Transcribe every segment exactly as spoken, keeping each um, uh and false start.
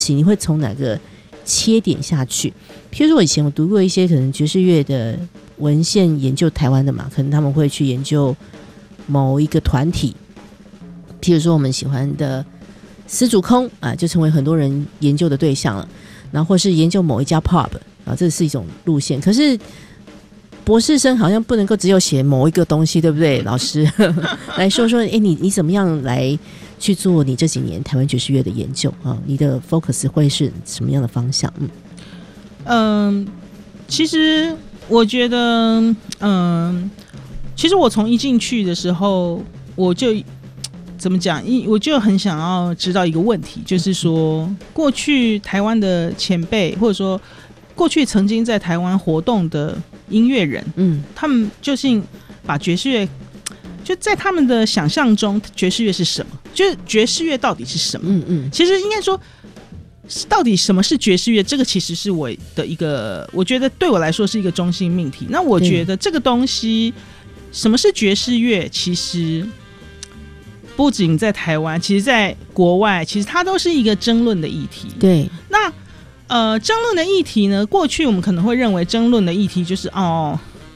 你会从哪个切点下去？譬如说我以前我读过一些可能爵士乐的文献研究台湾的嘛，可能他们会去研究某一个团体，譬如说我们喜欢的丝竹空啊，就成为很多人研究的对象了。然后或是研究某一家 pub 啊，这是一种路线。可是博士生好像不能够只有写某一个东西，对不对？老师来说说，哎，你你怎么样来去做你这几年台湾爵士乐的研究啊？你的 focus 会是什么样的方向？嗯， 嗯，其实我觉得，嗯，其实我从一进去的时候，我就怎么讲？我就很想要知道一个问题，就是说，过去台湾的前辈，或者说过去曾经在台湾活动的音乐人，嗯，他们究竟把爵士乐，就在他们的想象中，爵士乐是什么？就是爵士乐到底是什么？嗯嗯，其实应该说，到底什么是爵士乐？这个其实是我的一个，我觉得对我来说是一个中心命题。那我觉得这个东西，什么是爵士乐？其实不仅在台湾，其实在国外，其实它都是一个争论的议题。 对， 那呃，争论的议题呢，过去我们可能会认为争论的议题就是哦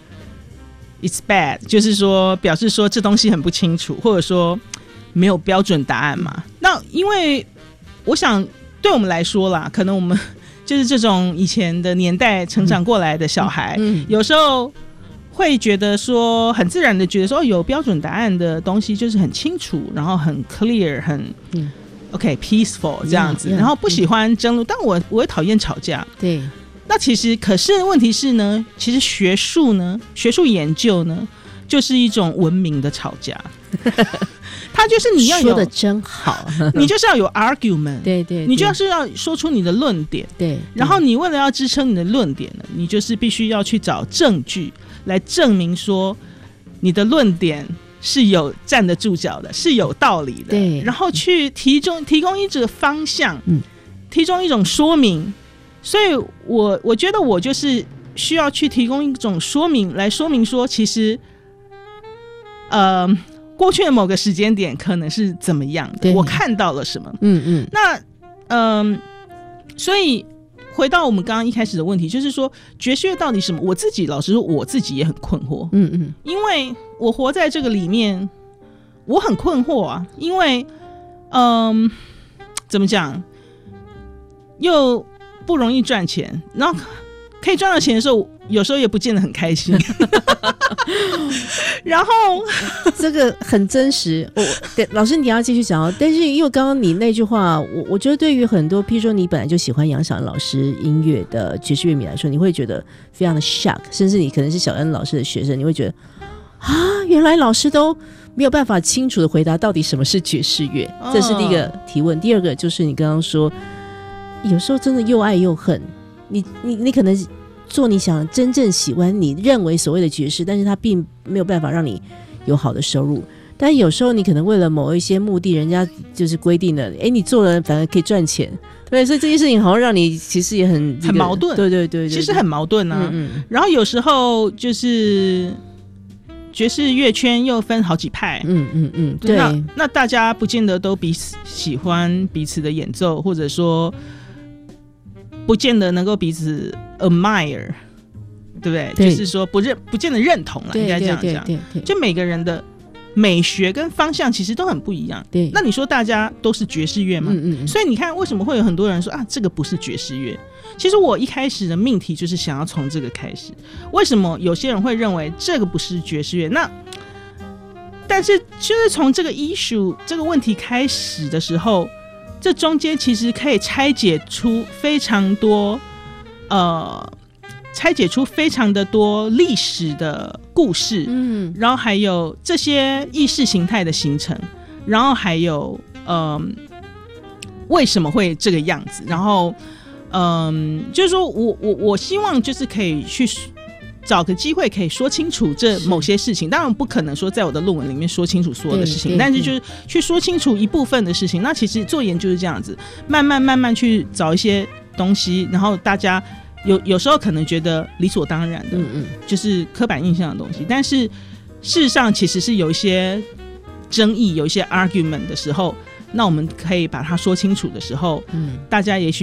，it's bad， 就是说表示说这东西很不清楚，或者说没有标准答案嘛。那因为我想对我们来说啦，可能我们就是这种以前的年代成长过来的小孩，嗯嗯、有时候会觉得说很自然的觉得说、哦、有标准答案的东西就是很清楚，然后很 clear， 很、嗯、OK peaceful 这样子， yeah, yeah, 然后不喜欢争论，但我我会讨厌吵架。 对， 那其实可是问题是呢，其实学术呢，学术研究呢，就是一种文明的吵架。它就是你要有说的真好， 你就是要有 argument， 对 对, 对， 你就是要说出你的论点， 对， 然后你为了要支撑你的论点呢，你就是必须要去找证据来证明说你的论点是有站得住脚的，是有道理的， 对， 然后去提供提供一种方向，嗯，提供一种说明。所以我我觉得我就是需要去提供一种说明来说明说，其实呃过去的某个时间点可能是怎么样的，我看到了什么，嗯嗯，那嗯、呃，所以回到我们刚刚一开始的问题，就是说爵士乐到底什么？我自己老实说，我自己也很困惑，嗯嗯，因为我活在这个里面，我很困惑啊，因为嗯、呃，怎么讲，又不容易赚钱，然后可以赚到钱的时候，有时候也不见得很开心。然后这个很真实，我老师你要继续讲哦。但是因为刚刚你那句话，我我觉得对于很多，譬如说你本来就喜欢杨小恩老师音乐的爵士乐迷来说，你会觉得非常的 shock， 甚至你可能是小恩老师的学生，你会觉得啊，原来老师都没有办法清楚的回答到底什么是爵士乐，这是第一个提问。第二个就是你刚刚说，有时候真的又爱又恨，你你你可能做你想真正喜欢你认为所谓的爵士，但是它并没有办法让你有好的收入。但有时候你可能为了某一些目的，人家就是规定了，哎，你做了反而可以赚钱，对，所以这件事情好像让你其实也很、这个、 很矛盾， 对对 对, 对, 对， 其实很矛盾啊。嗯嗯，然后有时候就是爵士乐圈又分好几派，嗯嗯嗯，对，那那大家不见得都彼此喜欢彼此的演奏，或者说不见得能够彼此 admire， 对不对？对，就是说不认不见得认同了，应该这样讲。就每个人的美学跟方向其实都很不一样。对，那你说大家都是爵士乐吗？嗯嗯。所以你看，为什么会有很多人说啊，这个不是爵士乐？其实我一开始的命题就是想要从这个开始。为什么有些人会认为这个不是爵士乐？那但是就是从这个 issue 这个问题开始的时候，这中间其实可以拆解出非常多呃，拆解出非常的多历史的故事，嗯，然后还有这些意识形态的形成，然后还有呃，为什么会这个样子，然后嗯、呃，就是说我我我希望就是可以去找个机会可以说清楚这某些事情，当然不可能说在我的论文里面说清楚所有的事情，但是就是去说清楚一部分的事情。那其实做研究是这样子，慢慢慢慢去找一些东西，然后大家有有时候可能觉得理所当然的，嗯嗯，就是刻板印象的东西，但是事实上其实是有一些争议，有一些 argument 的时候， 那我们可以把它说清楚的时候，嗯，大家也许